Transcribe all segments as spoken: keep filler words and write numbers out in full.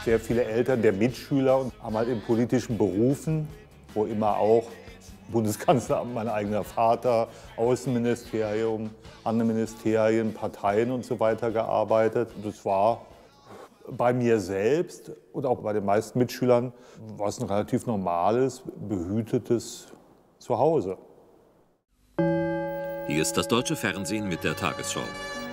Sehr viele Eltern der Mitschüler haben halt in politischen Berufen, wo immer auch Bundeskanzleramt, mein eigener Vater, Außenministerium, andere Ministerien, Parteien und so weiter gearbeitet. Das war bei mir selbst und auch bei den meisten Mitschülern was ein relativ normales, behütetes Zuhause. Hier ist das deutsche Fernsehen mit der Tagesschau.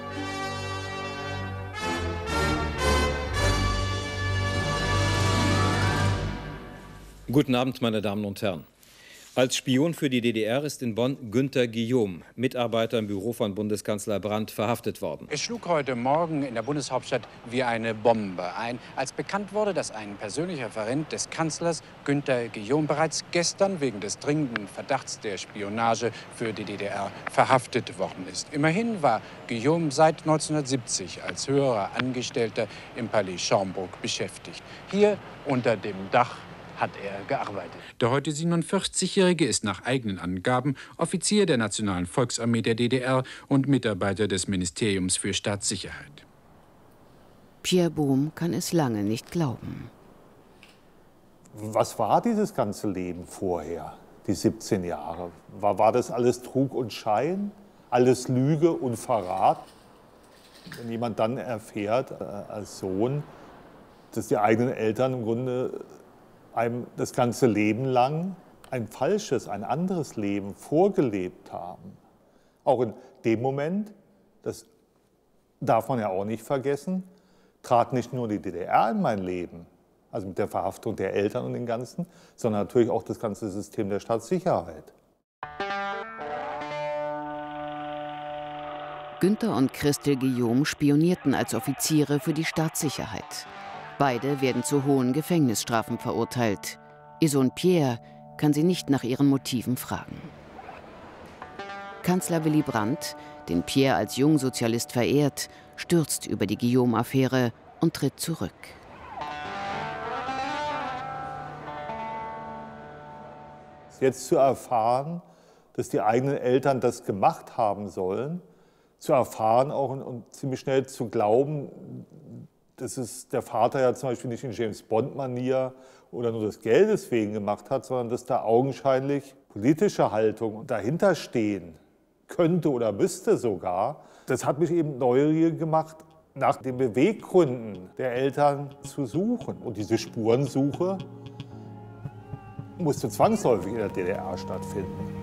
Guten Abend, meine Damen und Herren. Als Spion für die D D R ist in Bonn Günter Guillaume, Mitarbeiter im Büro von Bundeskanzler Brandt, verhaftet worden. Es schlug heute Morgen in der Bundeshauptstadt wie eine Bombe ein, als bekannt wurde, dass ein persönlicher Referent des Kanzlers, Günter Guillaume, bereits gestern wegen des dringenden Verdachts der Spionage für die D D R verhaftet worden ist. Immerhin war Guillaume seit neunzehnhundertsiebzig als höherer Angestellter im Palais Schaumburg beschäftigt. Hier unter dem Dach hat er gearbeitet. Der heute siebenundvierzigjährige ist nach eigenen Angaben Offizier der Nationalen Volksarmee der D D R und Mitarbeiter des Ministeriums für Staatssicherheit. Pierre Bohm kann es lange nicht glauben. Was war dieses ganze Leben vorher, die siebzehn Jahre? War, war das alles Trug und Schein, alles Lüge und Verrat? Wenn jemand dann erfährt, äh, als Sohn, dass die eigenen Eltern im Grunde einem das ganze Leben lang ein falsches, ein anderes Leben vorgelebt haben. Auch in dem Moment, das darf man ja auch nicht vergessen, trat nicht nur die D D R in mein Leben, also mit der Verhaftung der Eltern und den Ganzen, sondern natürlich auch das ganze System der Staatssicherheit. Günter und Christel Guillaume spionierten als Offiziere für die Staatssicherheit. Beide werden zu hohen Gefängnisstrafen verurteilt. Ihr Sohn Pierre kann sie nicht nach ihren Motiven fragen. Kanzler Willy Brandt, den Pierre als Jungsozialist verehrt, stürzt über die Guillaume-Affäre und tritt zurück. Jetzt zu erfahren, dass die eigenen Eltern das gemacht haben sollen, zu erfahren auch und, und ziemlich schnell zu glauben, dass es der Vater ja zum Beispiel nicht in James-Bond-Manier oder nur des Geldes wegen gemacht hat, sondern dass da augenscheinlich politische Haltung dahinter stehen könnte oder müsste sogar. Das hat mich eben neugierig gemacht, nach den Beweggründen der Eltern zu suchen. Und diese Spurensuche musste zwangsläufig in der D D R stattfinden.